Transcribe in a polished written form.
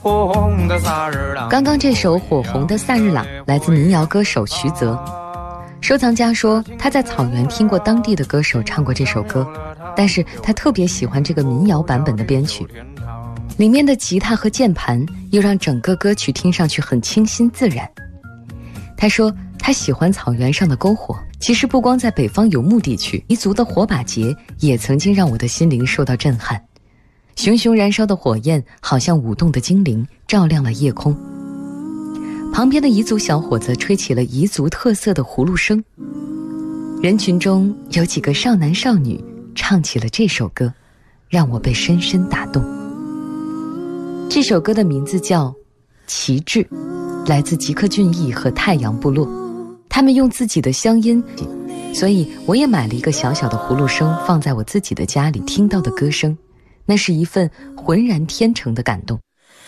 刚刚这首火红的萨日朗来自民谣歌手徐泽。收藏家说他在草原听过当地的歌手唱过这首歌，但是他特别喜欢这个民谣版本的编曲，里面的吉他和键盘又让整个歌曲听上去很清新自然。他说他喜欢草原上的篝火，其实不光在北方游牧地区，彝族的火把节也曾经让我的心灵受到震撼。熊熊燃烧的火焰好像舞动的精灵，照亮了夜空。旁边的彝族小伙子吹起了彝族特色的葫芦声，人群中有几个少男少女唱起了这首歌，让我被深深打动。这首歌的名字叫《旗帜》，来自吉克隽逸和太阳部落，他们用自己的乡音，所以我也买了一个小小的葫芦声放在我自己的家里听到的歌声，那是一份浑然天成的感动。